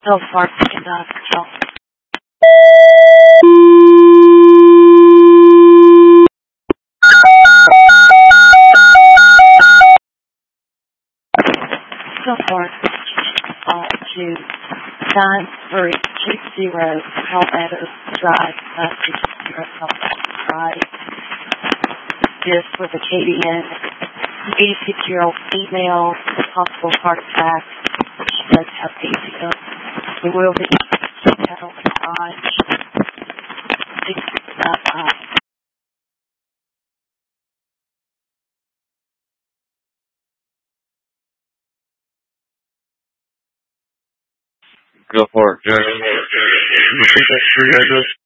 So far, enough. So far, to 9320 Palmetto Drive, Massachusetts, Drive. This was a KDN 86-year-old female, possible heart attack. She does have ACO. We will be detailed on 695. Go for it, Jack. Repeat that street address.